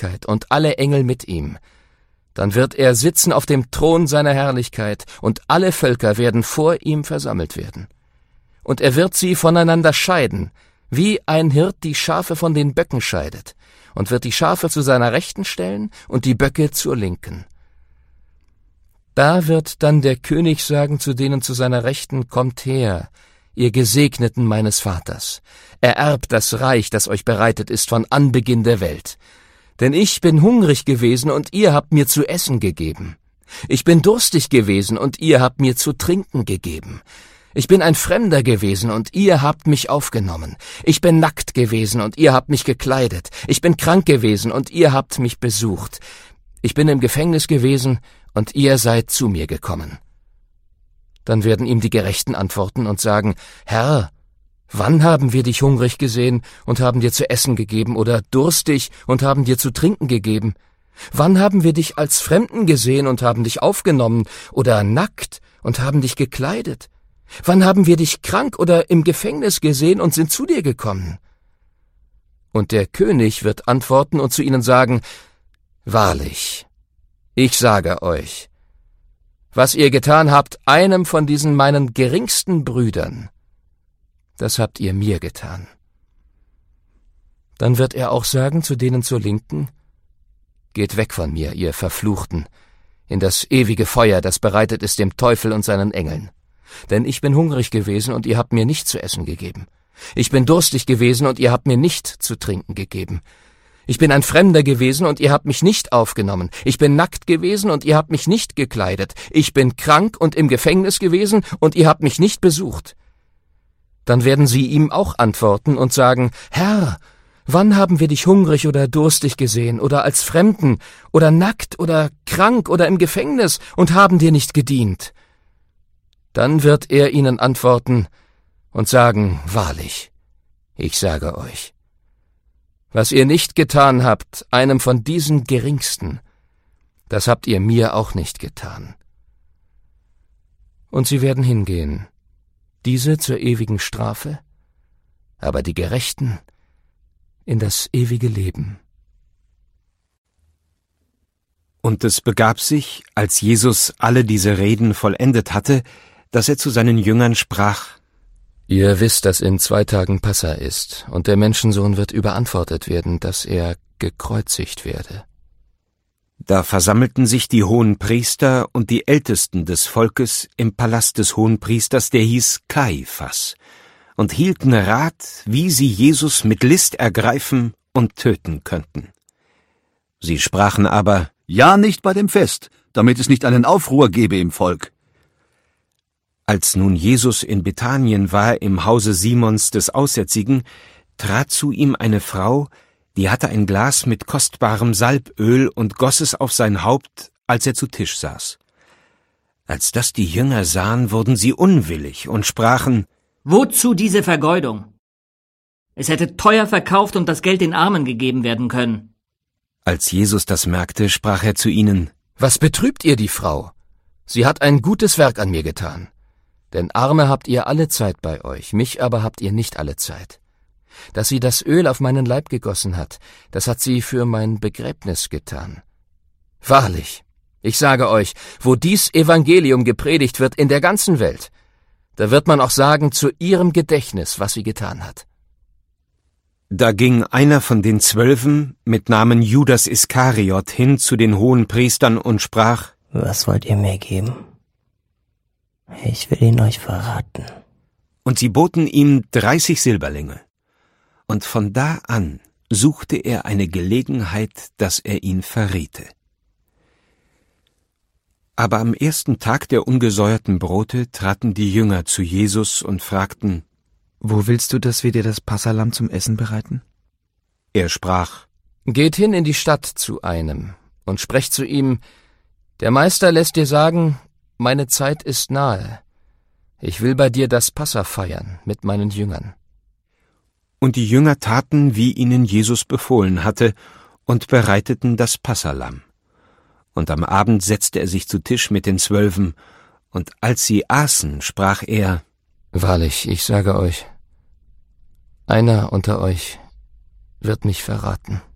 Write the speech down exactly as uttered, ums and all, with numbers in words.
Herrlichkeit und alle Engel mit ihm. Dann wird er sitzen auf dem Thron seiner Herrlichkeit, und alle Völker werden vor ihm versammelt werden. Und er wird sie voneinander scheiden, wie ein Hirt die Schafe von den Böcken scheidet, und wird die Schafe zu seiner Rechten stellen und die Böcke zur Linken. Da wird dann der König sagen zu denen zu seiner Rechten: Kommt her, ihr Gesegneten meines Vaters, ererbt das Reich, das euch bereitet ist von Anbeginn der Welt. Denn ich bin hungrig gewesen, und ihr habt mir zu essen gegeben. Ich bin durstig gewesen, und ihr habt mir zu trinken gegeben. Ich bin ein Fremder gewesen, und ihr habt mich aufgenommen. Ich bin nackt gewesen, und ihr habt mich gekleidet. Ich bin krank gewesen, und ihr habt mich besucht. Ich bin im Gefängnis gewesen, und ihr seid zu mir gekommen. Dann werden ihm die Gerechten antworten und sagen: Herr, wann haben wir dich hungrig gesehen und haben dir zu essen gegeben, oder durstig und haben dir zu trinken gegeben? Wann haben wir dich als Fremden gesehen und haben dich aufgenommen, oder nackt und haben dich gekleidet? Wann haben wir dich krank oder im Gefängnis gesehen und sind zu dir gekommen? Und der König wird antworten und zu ihnen sagen: Wahrlich, ich sage euch, was ihr getan habt einem von diesen meinen geringsten Brüdern, das habt ihr mir getan. Dann wird er auch sagen zu denen zur Linken: Geht weg von mir, ihr Verfluchten, in das ewige Feuer, das bereitet ist dem Teufel und seinen Engeln. Denn ich bin hungrig gewesen, und ihr habt mir nicht zu essen gegeben. Ich bin durstig gewesen, und ihr habt mir nicht zu trinken gegeben. Ich bin ein Fremder gewesen, und ihr habt mich nicht aufgenommen. Ich bin nackt gewesen, und ihr habt mich nicht gekleidet. Ich bin krank und im Gefängnis gewesen, und ihr habt mich nicht besucht. Dann werden sie ihm auch antworten und sagen: Herr, wann haben wir dich hungrig oder durstig gesehen, oder als Fremden, oder nackt, oder krank, oder im Gefängnis, und haben dir nicht gedient? Dann wird er ihnen antworten und sagen: Wahrlich, ich sage euch, was ihr nicht getan habt, einem von diesen Geringsten, das habt ihr mir auch nicht getan. Und sie werden hingehen, diese zur ewigen Strafe, aber die Gerechten in das ewige Leben. Und es begab sich, als Jesus alle diese Reden vollendet hatte, dass er zu seinen Jüngern sprach: Ihr wisst, dass in zwei Tagen Passa ist, und der Menschensohn wird überantwortet werden, dass er gekreuzigt werde. Da versammelten sich die Hohenpriester und die Ältesten des Volkes im Palast des Hohenpriesters, der hieß Kaiphas, und hielten Rat, wie sie Jesus mit List ergreifen und töten könnten. Sie sprachen aber: Ja, nicht bei dem Fest, damit es nicht einen Aufruhr gebe im Volk. Als nun Jesus in Bethanien war, im Hause Simons des Aussätzigen, trat zu ihm eine Frau, die hatte ein Glas mit kostbarem Salböl und goss es auf sein Haupt, als er zu Tisch saß. Als das die Jünger sahen, wurden sie unwillig und sprachen: Wozu diese Vergeudung? Es hätte teuer verkauft und das Geld den Armen gegeben werden können. Als Jesus das merkte, sprach er zu ihnen: Was betrübt ihr die Frau? Sie hat ein gutes Werk an mir getan. Denn Arme habt ihr alle Zeit bei euch, mich aber habt ihr nicht alle Zeit. Dass sie das Öl auf meinen Leib gegossen hat, das hat sie für mein Begräbnis getan. Wahrlich, ich sage euch, wo dies Evangelium gepredigt wird in der ganzen Welt, da wird man auch sagen zu ihrem Gedächtnis, was sie getan hat. Da ging einer von den Zwölfen mit Namen Judas Iskariot hin zu den Hohenpriestern und sprach: Was wollt ihr mir geben? Ich will ihn euch verraten. Und sie boten ihm dreißig Silberlinge. Und von da an suchte er eine Gelegenheit, dass er ihn verriete. Aber am ersten Tag der ungesäuerten Brote traten die Jünger zu Jesus und fragten: Wo willst du, dass wir dir das Passalamm zum Essen bereiten? Er sprach: Geht hin in die Stadt zu einem und sprecht zu ihm: Der Meister lässt dir sagen, meine Zeit ist nahe. Ich will bei dir das Passa feiern mit meinen Jüngern. Und die Jünger taten, wie ihnen Jesus befohlen hatte, und bereiteten das Passalamm. Und am Abend setzte er sich zu Tisch mit den Zwölfen, und als sie aßen, sprach er: Wahrlich, ich sage euch, einer unter euch wird mich verraten.